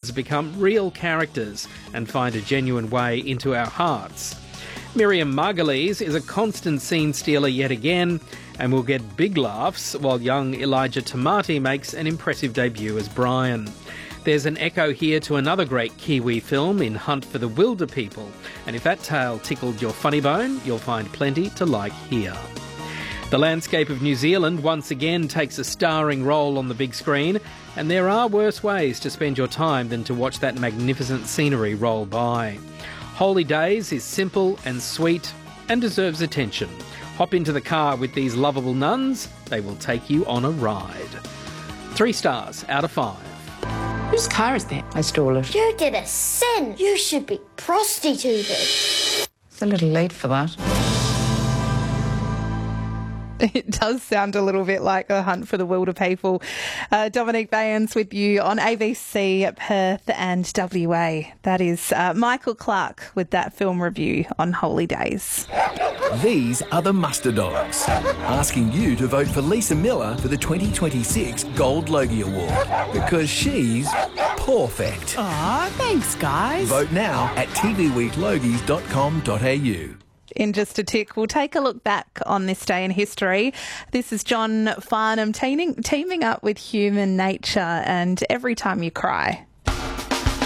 become real characters and find a genuine way into our hearts. Miriam Margolyes is a constant scene stealer yet again, and we'll get big laughs while young Elijah Tamati makes an impressive debut as Brian. There's an echo here to another great Kiwi film in Hunt for the Wilder People, and if that tale tickled your funny bone, you'll find plenty to like here. The landscape of New Zealand once again takes a starring role on the big screen, and there are worse ways to spend your time than to watch that magnificent scenery roll by. Holy Days is simple and sweet and deserves attention. Hop into the car with these lovable nuns. They will take you on a ride. 3 stars out of 5. Whose car is that? I stole it. You did a sin. You should be prostituted. It's a little late for that. It does sound a little bit like A Hunt for the Wilder People. Dominique Bayans with you on ABC Perth and WA. That is Michael Clark with that film review on Holy Days. These are the Muster Dogs, asking you to vote for Lisa Miller for the 2026 Gold Logie Award, because she's perfect. Aw, thanks, guys. Vote now at tvweeklogies.com.au. In just a tick, we'll take a look back on this day in history. This is John Farnham teaming up with Human Nature and Every Time You Cry.